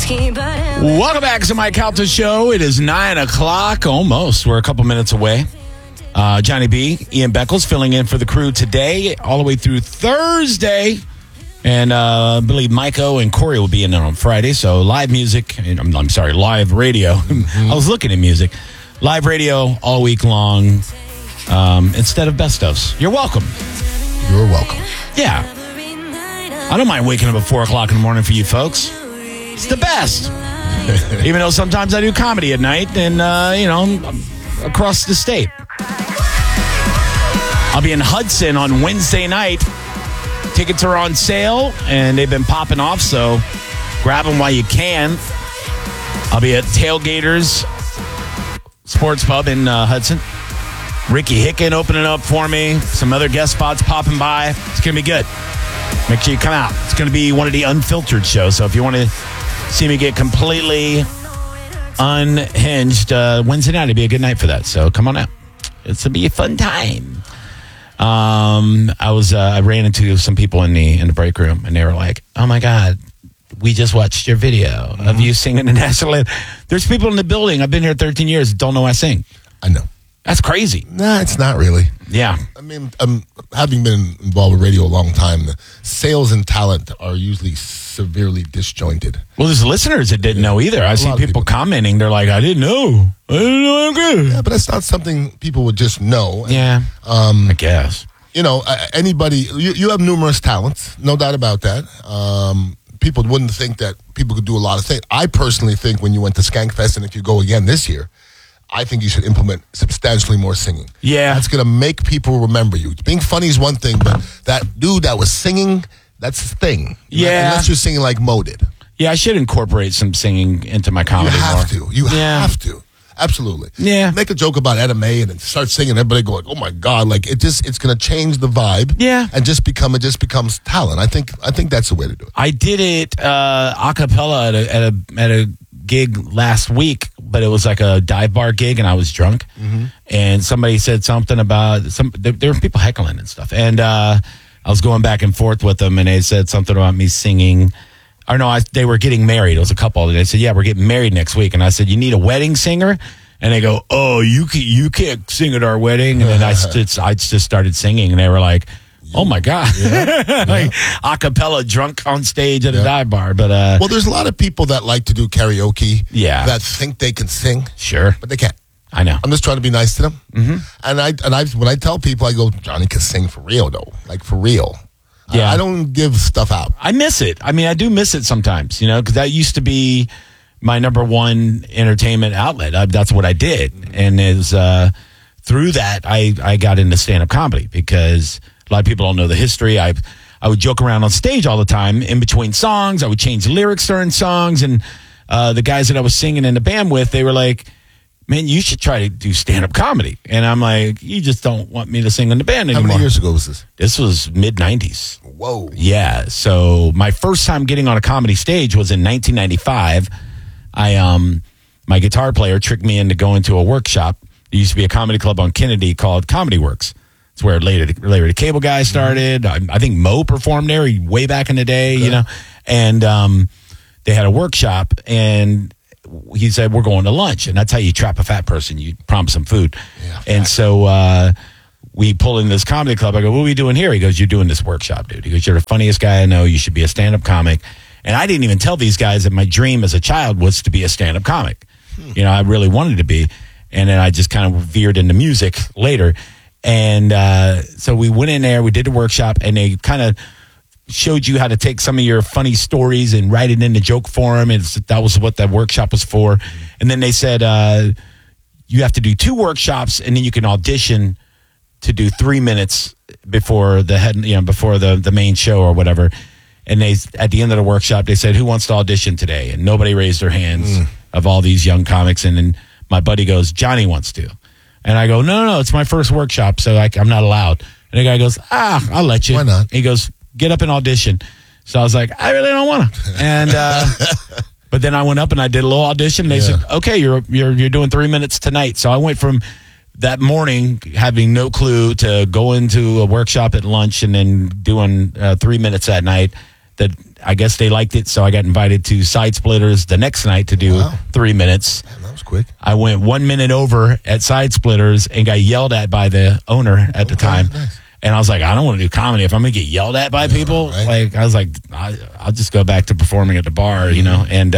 Welcome back to Mike Calta Show. It is 9 o'clock, almost. We're a couple minutes away. Johnny B, Ian Beckles filling in for the crew today, all the way through Thursday. And I believe Maiko and Corey will be in there on Friday. So live music, I'm sorry, live radio. I was looking at music. Live radio all week long instead of best ofs. You're welcome. You're welcome. Yeah. I don't mind waking up at 4 o'clock in the morning for you folks. It's the best. Even though sometimes I do comedy at night and, across the state. I'll be in Hudson on Wednesday night. Tickets are on sale, and they've been popping off, so grab them while you can. I'll be at Tailgaters Sports Pub in Hudson. Ricky Hicken opening up for me. Some other guest spots popping by. It's going to be good. Make sure you come out. It's going to be one of the unfiltered shows, so if you want to see me get completely unhinged, Wednesday night would be a good night for that, so come on out. It's going to be a fun time. I ran into some people in the break room, and they were like, "Oh my God, we just watched your video of you singing the national anthem." There's people in the building. I've been here 13 years. Don't know I sing. I know. That's crazy. Nah, it's not really. Yeah. I mean, having been involved with radio a long time, the sales and talent are usually severely disjointed. Well, there's listeners that didn't know either. I see people commenting. They're like, I didn't know. Yeah, but that's not something people would just know. Yeah. I guess. Anybody, you have numerous talents, no doubt about that. People wouldn't think that people could do a lot of things. I personally think when you went to Skankfest, and if you go again this year, I think you should implement substantially more singing. Yeah. That's going to make people remember you. Being funny is one thing, but that dude that was singing, that's the thing. Yeah. Unless you're singing like Mo did. Yeah, I should incorporate some singing into my comedy more. You have to. Absolutely. Yeah. Make a joke about Etta May and then start singing. Everybody going, "Oh my God!" Like it's going to change the vibe. Yeah. And it just becomes talent. I think that's the way to do it. I did it a cappella at a gig last week, but it was like a dive bar gig, and I was drunk. Mm-hmm. And somebody said something about there were people heckling and stuff, and I was going back and forth with them, and they said something about me singing. Or no, they were getting married. It was a couple. And they said, "Yeah, we're getting married next week." And I said, "You need a wedding singer?" And they go, "Oh, you can't sing at our wedding." And then I just started singing, and they were like, "Oh my God!" Yeah. Like a cappella, drunk on stage at a dive bar. But well, there's a lot of people that like to do karaoke. Yeah, that think they can sing. Sure, but they can't. I know. I'm just trying to be nice to them. Mm-hmm. And when I tell people, I go, "Johnny can sing for real, though, like for real." Yeah. I don't give stuff out. I miss it. I mean, I do miss it sometimes, because that used to be my number one entertainment outlet. That's what I did. And through that, I got into stand-up comedy because a lot of people don't know the history. I would joke around on stage all the time in between songs. I would change lyrics during songs. And the guys that I was singing in the band with, they were like, "Man, you should try to do stand-up comedy." And I'm like, "You just don't want me to sing in the band anymore." How many years ago was this? This was mid-90s. Whoa. Yeah. So my first time getting on a comedy stage was in 1995. My guitar player tricked me into going to a workshop. There used to be a comedy club on Kennedy called Comedy Works. It's where later the Cable Guy started. I think Mo performed there way back in the day, And they had a workshop, and he said, "We're going to lunch." And that's how you trap a fat person. You promise them food. Yeah, and so we pull in this comedy club. I go, "What are we doing here?" He goes, "You're doing this workshop, dude." He goes, "You're the funniest guy I know. You should be a stand-up comic." And I didn't even tell these guys that my dream as a child was to be a stand-up comic. I really wanted to be. And then I just kind of veered into music later. And so we went in there, we did the workshop, and they kind of showed you how to take some of your funny stories and write it into joke form. And that was what that workshop was for. And then they said, you have to do 2 workshops, and then you can audition to do 3 minutes before the main show or whatever. And at the end of the workshop, they said, "Who wants to audition today?" And nobody raised their hands of all these young comics. And then my buddy goes, "Johnny wants to." And I go, no, it's my first workshop, so I'm not allowed. And the guy goes, "I'll let you." Why not? He goes, "Get up and audition." So I was like, "I really don't want to." And but then I went up and I did a little audition. They said, "Okay, you're doing 3 minutes tonight." So I went from that morning having no clue to going to a workshop at lunch and then doing 3 minutes that night. That I guess they liked it, so I got invited to Side Splitters the next night to do 3 minutes. Man, that was quick. I went 1 minute over at Side Splitters and got yelled at by the owner at the time. Nice. And I was like, I don't want to do comedy. If I'm going to get yelled at by people, right. like I was like, I'll just go back to performing at the bar, you know. And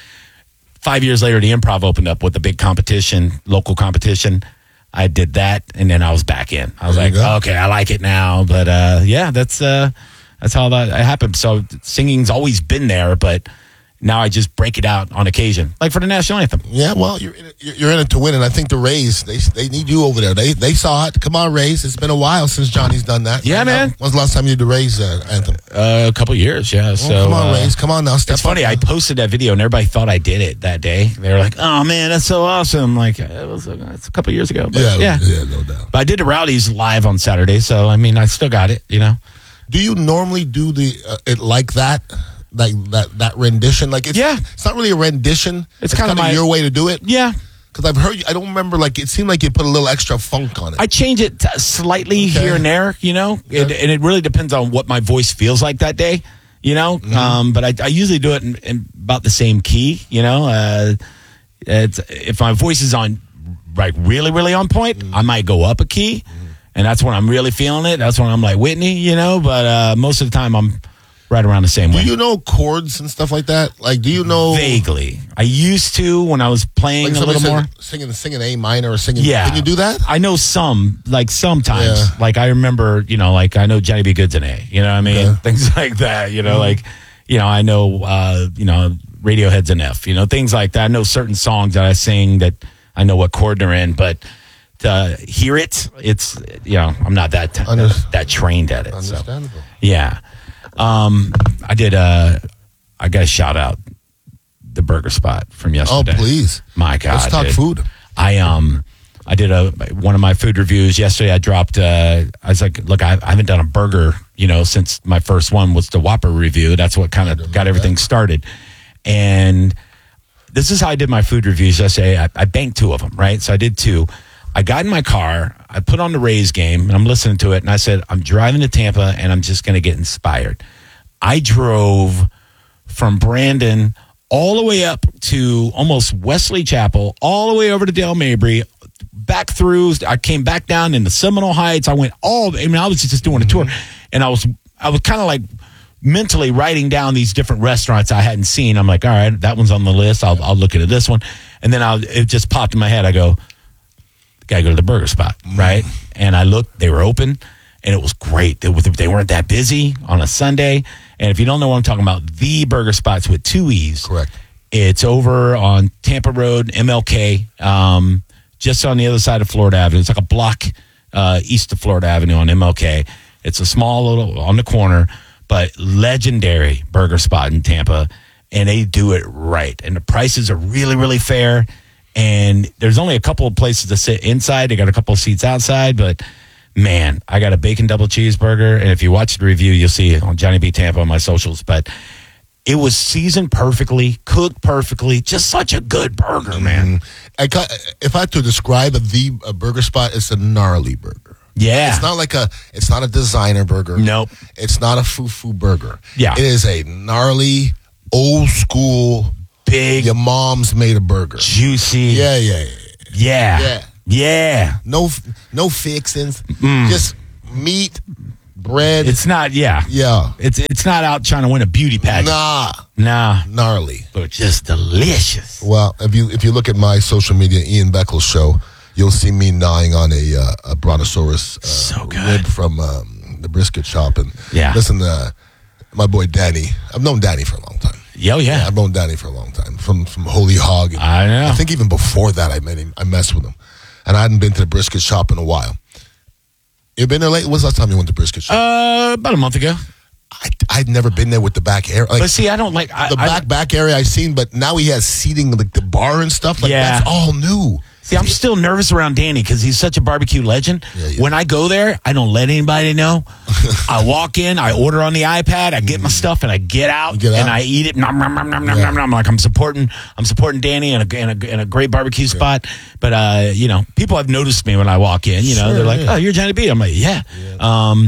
5 years later, the Improv opened up with a big competition, local competition. I did that, and then I was back in. I was like, okay, I like it now. But yeah, that's how that happened. So singing's always been there, but now I just break it out on occasion, like for the national anthem. Yeah, well, you're in it to win, and I think the Rays, they need you over there. They saw it. Come on, Rays. It's been a while since Johnny's done that. Yeah, man. When's the last time you did the Rays anthem? A couple of years, yeah. So come on, Rays. Come on now. Step it's funny. up. I posted that video, and everybody thought I did it that day. They were like, "Oh man, that's so awesome!" Like it's a couple of years ago. But, yeah, no doubt. But I did the Rowdies live on Saturday, so I mean, I still got it. You know. Do you normally do it like that? Like that rendition, like it's not really a rendition. It's kind of your way to do it. Yeah, because I've heard. I don't remember. Like it seemed like you put a little extra funk on it. I change it slightly here and there, you know, and it really depends on what my voice feels like that day, you know. But I usually do it in about the same key, you know. If my voice is on like really, really on point, I might go up a key, and that's when I'm really feeling it. That's when I'm like Whitney, you know. But most of the time, I'm right around the same way. Do you know chords and stuff like that? Like, do you know? Vaguely. I used to when I was playing like a little more. Singing A minor or singing. Yeah. Can you do that? I know some, like sometimes. Yeah. Like I remember, you know, like I know Johnny B. Good's an A. You know what I mean? Yeah. Things like that. You know, like, you know, I know, you know, Radiohead's an F. You know, things like that. I know certain songs that I sing that I know what chord they're in, but to hear it, it's, you know, I'm not that trained at it. Understandable. So, yeah. I did. I got to shout out the burger spot from yesterday. Oh, please! My God, let's talk food. I did one of my food reviews yesterday. I dropped. I was like, look, I haven't done a burger, you know, since my first one was the Whopper review. That's what kind of got everything started. And this is how I did my food reviews yesterday. I banked 2 of them, right? So I did 2. I got in my car, I put on the Rays game, and I'm listening to it, and I said, I'm driving to Tampa, and I'm just going to get inspired. I drove from Brandon all the way up to almost Wesley Chapel, all the way over to Dale Mabry, back through. I came back down into Seminole Heights. I was just doing a tour, and I was kind of like mentally writing down these different restaurants I hadn't seen. I'm like, all right, that one's on the list. I'll look at this one. And then it just popped in my head. I go, got to go to the burger spot, right? And I looked, they were open, and it was great. They weren't that busy on a Sunday. And if you don't know what I'm talking about, the burger spot's with 2 E's. Correct. It's over on Tampa Road, MLK, just on the other side of Florida Avenue. It's like a block east of Florida Avenue on MLK. It's a small little, on the corner, but legendary burger spot in Tampa, and they do it right. And the prices are really, really fair. And there's only a couple of places to sit inside. They got a couple of seats outside, but man, I got a bacon double cheeseburger. And if you watch the review, you'll see it on Johnny B. Tampa on my socials. But it was seasoned perfectly, cooked perfectly. Just such a good burger, man. If I had to describe a burger spot, it's a gnarly burger. Yeah. It's not a designer burger. Nope. It's not a foo-foo burger. Yeah. It is a gnarly, old school, big, your mom's made a burger. Juicy. Yeah. No fixings. Just meat, bread. It's not. Yeah. It's not out trying to win a beauty pageant. Nah. Gnarly, but just delicious. Well, if you look at my social media, Ian Beckles show, you'll see me gnawing on a brontosaurus rib from the brisket shop. And listen to my boy Danny. I've known Danny for a long time. Yeah. I've known Danny for a long time from Holy Hog. And I know. I think even before that, I met him. I messed with him, and I hadn't been to the brisket shop in a while. You been there late? When's the last time you went to brisket shop? About a month ago. I'd never been there with the back area. But see, I don't like the back area I've seen, but now he has seating, like the bar and stuff. That's all new. See, I'm still nervous around Danny because he's such a barbecue legend. Yeah. When I go there, I don't let anybody know. I walk in, I order on the iPad, I get my stuff, and I get out and I eat it. Nom, nom, nom, nom, nom, nom, nom. Like I'm supporting Danny in a great barbecue spot. But people have noticed me when I walk in. They're like, "Oh, you're Johnny B." I'm like, "Yeah."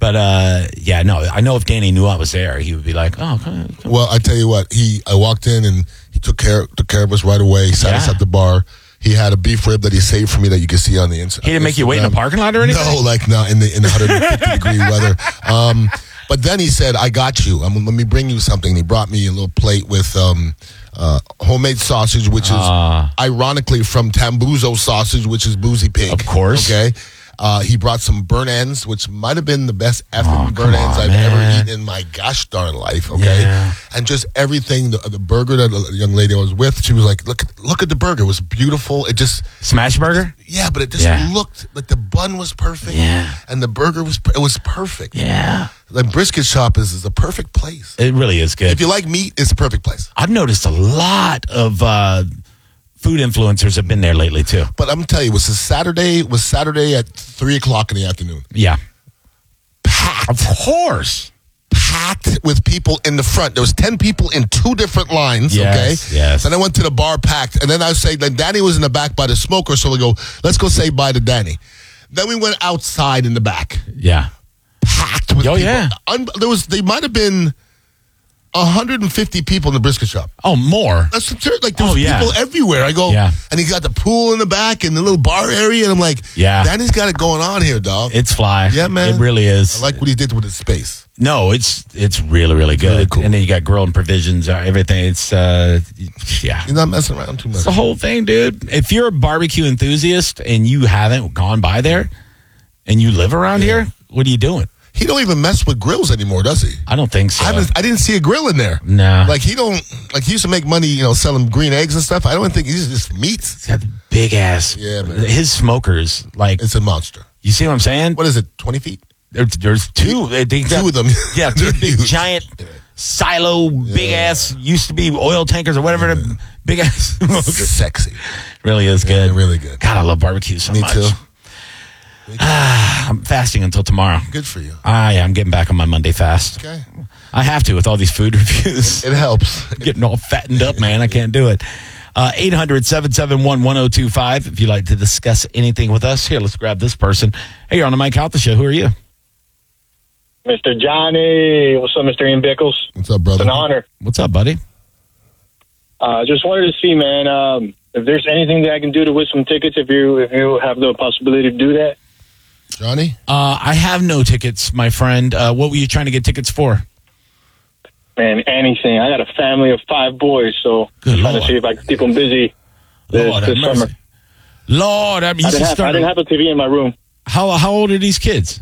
But yeah, no, I know if Danny knew I was there, he would be like, "Oh, come on." Well, I tell you what, I walked in and he took care of us right away. He sat us Yeah. at the bar. He had a beef rib that he saved for me that you can see on the inside. He didn't make you wait in a parking lot or anything? No, in the 150 degree weather. But then he said, "I got you. Let me bring you something." He brought me a little plate with homemade sausage, which is ironically from Tambuzo sausage, which is Boozy Pig. Of course. Okay. He brought some burnt ends, which might have been the best effing burnt come ends on, I've man. ever eaten in my gosh darn life. Okay, Yeah. and just everything. The burger that the young lady I was with, she was like, "Look at the burger. It was beautiful. It just Smash burger? yeah, but it just Yeah. looked like the bun was perfect. Yeah. and the burger was perfect. Yeah. The brisket shop is the perfect place. It really is good. If you like meat, it's a perfect place. I've noticed a lot of food influencers have been there lately too. But I'm telling you, it was Saturday at 3:00 in the afternoon. Yeah. Packed. Of course. Packed with people in the front. There was 10 people in 2 different lines. Yes, Okay. yes. Then I went to the bar packed, and then I say then Danny was in the back by the smoker, so we go, let's go say bye to Danny. Then we went outside in the back, Yeah. packed with Oh, people. yeah. They might have been 150 people in the brisket shop. Oh, more. That's the truth. Like, there's Oh, yeah. people everywhere. I go, Yeah. and he got the pool in the back and the little bar area, and I'm like, Yeah. Danny's got it going on here, dog. It's fly. Yeah, man. It really is. I like what he did with his space. No, it's really, really good. Very cool. And then you got grill and provisions, everything. It's yeah. You're not messing around too much. It's the whole thing, dude. If you're a barbecue enthusiast and you haven't gone by there and you live around here, what are you doing? He don't even mess with grills anymore, does he? I don't think so. I didn't see a grill in there. No. Like he used to make money, selling green eggs and stuff. I don't think he's just meats. He's got the big ass. Yeah, man. His smokers, like, It's a monster. you see what I'm saying? What is it? 20 feet? There's two. They got, Two of them. Yeah, two They're big huge. giant silo, big ass, used to be oil tankers or whatever. The big ass smokers. Sexy. Really is good. Yeah, really good. God, I love barbecue so Me much. too. I'm fasting until tomorrow. Good for you. I'm getting back on my Monday fast. Okay. I have to with all these food reviews. It helps. Getting all fattened up, man. I can't do it. 800-771-1025 if you'd like to discuss anything with us. Here, let's grab this person. Hey, you're on the Mike Calta Show. Who are you? Mr. Johnny. What's up, Mr. Ian Bickles? What's up, brother? It's an honor. What's up, buddy? Just wanted to see, man, if there's anything that I can do to win some tickets, if you have the possibility to do that. Johnny? I have no tickets, my friend. What were you trying to get tickets for? Man, anything. I got a family of 5 boys, so Good I'm trying Lord. to see if I can keep them busy Lord, this have summer. mercy. Lord, I mean, I didn't have a TV in my room. How old are these kids?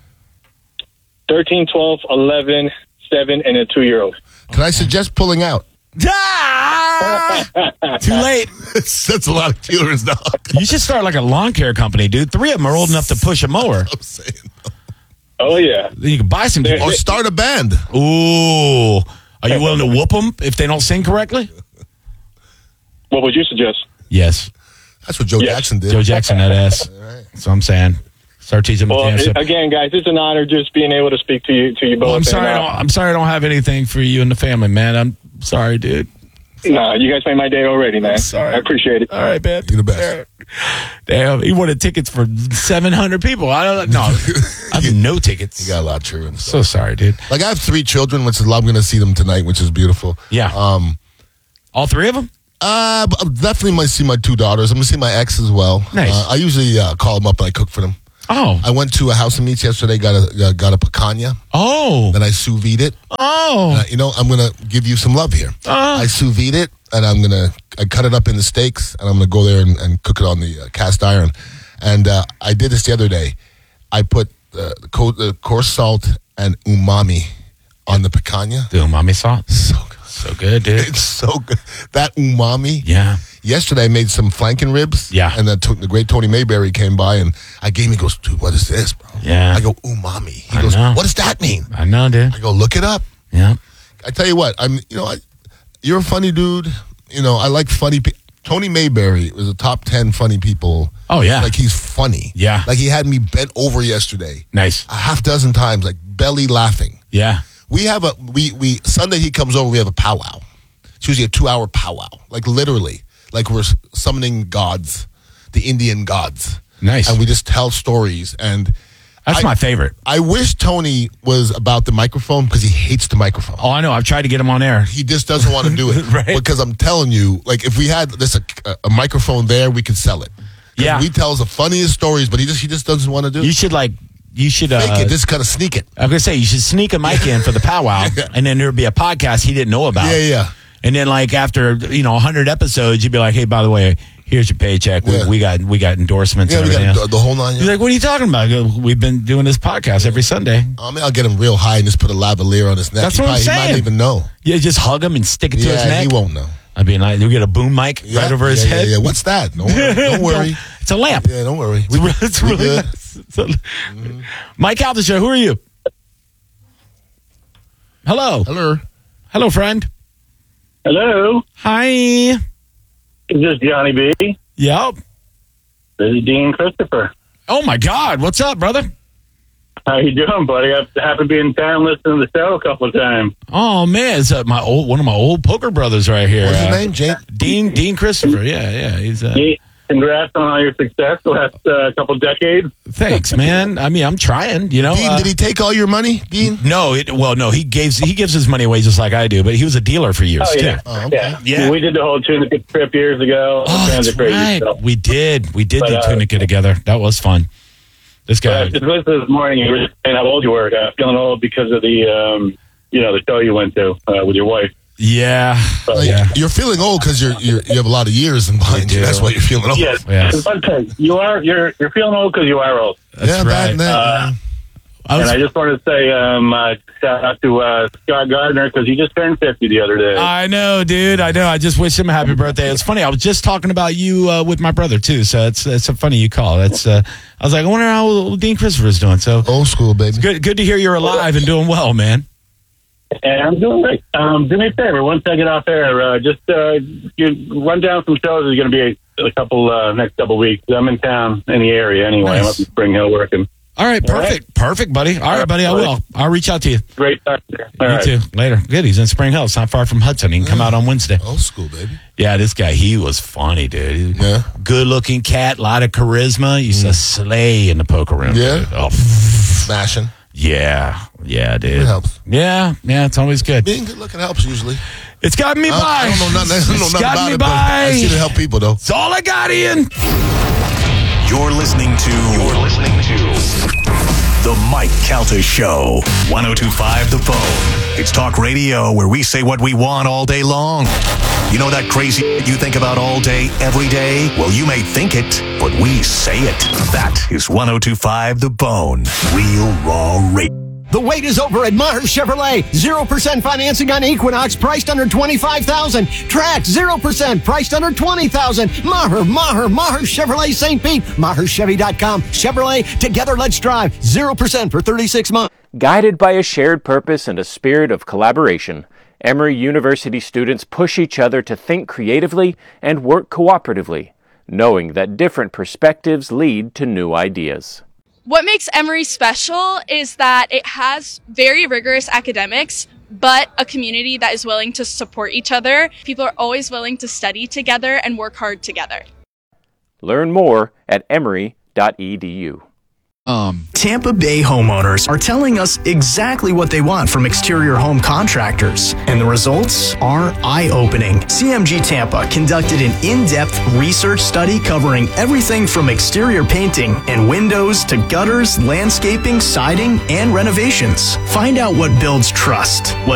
13, 12, 11, 7, and a 2-year-old. Can I suggest pulling out? Ah! Too late. That's a lot of children, dog. You should start like a lawn care company, dude. 3 of them are old enough to push a mower. I'm saying. Oh, yeah. Then you can buy some. Or start a band. Ooh. Are you willing to whoop them if they don't sing correctly? What would you suggest? Yes. That's what Joe Yes. Jackson did. Joe Jackson, that ass. right. That's what I'm saying. Start teaching them Well, dance. again, guys, it's an honor just being able to speak to you both. Well, I'm sorry. And, I'm sorry. I don't have anything for you and the family, man. I'm sorry, dude. nah, you guys made my day already, man. Sorry. I appreciate it. All right, man. You're the best. Damn, he wanted tickets for 700 people. I don't know. I have no tickets. You got a lot of children. So sorry, dude. Like, I have 3 children, which is I'm going to see them tonight, which is beautiful. Yeah. All 3 of them? But I definitely might see my 2 daughters. I'm going to see my ex as well. Nice. I usually call them up and I cook for them. Oh. I went to a house of meats yesterday, got a picanha, Oh. then I sous vide it. Oh. I'm going to give you some love here. I sous vide it, and I cut it up into steaks, and I'm going to go there and cook it on the cast iron. And I did this the other day. I put the coarse salt and umami on the picanha. The umami salt. So good. So good, dude. It's so good. That umami. Yeah. Yesterday I made some flanken ribs. Yeah. And then the great Tony Mayberry came by and he goes, dude, what is this, bro? Yeah. I go, umami. He I goes, know. what does that mean? I know, dude. I go, look it up. Yeah. I tell you what, you're a funny dude. I like funny people. Tony Mayberry was a top 10 funny people. Oh, yeah. Like, he's funny. Yeah. Like, he had me bent over yesterday Nice. a half dozen times, like belly laughing. Yeah. We have Sunday he comes over, we have a powwow. It's usually a 2-hour powwow. Like, literally. Like, we're summoning gods, the Indian gods. Nice. And we just tell stories. And That's my favorite. I wish Tony was about the microphone because he hates the microphone. Oh, I know. I've tried to get him on air. He just doesn't want to do it. Right. Because I'm telling you, like, if we had a microphone there, we could sell it. Yeah. He tells the funniest stories, but he just doesn't want to do it. You should fake it, just kind of sneak it. I'm going to say, you should sneak a mic in for the powwow, and then there would be a podcast he didn't know about. Yeah. And then, like, after, 100 episodes, you'd be like, hey, by the way, here's your paycheck. Yeah. We got endorsements and We everything got else. the whole 9. He's like, what are you talking about? I go, we've been doing this podcast every Sunday. I'll get him real high and just put a lavalier on his neck. That's what I'm saying. He might not even know. Yeah, just hug him and stick it to his neck. He won't know. I mean, we get a boom mic right over his head. Yeah. What's that? Don't worry. It's a lamp. Yeah, don't worry. It's really good. nice. Mike Aldershow, who are you? Hello. Hello, friend. Hello, Hi. is this Johnny B? Yep. This is Dean Christopher. Oh, my God. What's up, brother? How you doing, buddy? I happen to be in town listening to the show a couple of times. Oh, man. It's one of my old poker brothers right here. What's his name? Dean Christopher. Yeah. He's Congrats on all your success the last couple decades. Thanks, man. I mean, I'm trying, Dean, did he take all your money, Dean? No, he gives his money away just like I do, but he was a dealer for years, Oh, yeah. too. Oh, okay. Yeah. We did the whole Tunica trip years ago. Oh, Fans that's are crazy, right. so. We did But, do Tunica together. That was fun. This guy. Just listening this morning, you were saying how old you were. Feeling old because of the show you went to with your wife. Yeah. Like, Yeah. You're feeling old because you have a lot of years in behind you. do. That's why you're feeling old. Yes. Yes. Okay. You're feeling old because you are old. That's right. And I just wanted to say shout out to Scott Gardner because he just turned 50 the other day. I know, dude. I know. I just wish him a happy birthday. It's funny. I was just talking about you with my brother too. So it's so funny you call. I was like, I wonder how old Dean Christopher's doing. So Old school, baby. good to hear you're alive and doing well, man. And I'm doing great. Do me a favor. Once I get off air, just you run down some shows. There's going to be a couple next couple weeks. I'm in town in the area anyway. Nice. I'm up in Spring Hill working. All right, perfect, buddy. All right, buddy. I will. I'll reach out to you. Great talking to you. All You right. too. Later. Good. He's in Spring Hill. It's not far from Hudson. He can come out on Wednesday. Old school, baby. Yeah, this guy, he was funny, dude. Yeah. Good looking cat, a lot of charisma. Used to slay in the poker room. Yeah? Dude. Oh, Smashing. yeah, dude. It helps. Yeah, it's always good. Being good looking helps usually. It's gotten me by. I don't know nothing, It's nothing gotten about me it, but I see it by. help people, though. It's all I got, Ian. You're listening to The Mike Calta Show. 102.5 The Phone. It's talk radio where we say what we want all day long. You know that crazy you think about all day, every day? Well, you may think it, but we say it. That is 102.5 The Bone. Real raw radio. The wait is over at Maher Chevrolet. 0% financing on Equinox, priced under $25,000. Trax, 0%, priced under $20,000. Maher Chevrolet St. Pete. MaherChevy.com. Chevrolet, together let's drive. 0% for 36 months. Guided by a shared purpose and a spirit of collaboration, Emory University students push each other to think creatively and work cooperatively, knowing that different perspectives lead to new ideas. What makes Emory special is that it has very rigorous academics, but a community that is willing to support each other. People are always willing to study together and work hard together. Learn more at emory.edu. Tampa Bay homeowners are telling us exactly what they want from exterior home contractors, and the results are eye-opening. CMG Tampa conducted an in-depth research study covering everything from exterior painting and windows to gutters, landscaping, siding, and renovations. Find out what builds trust, what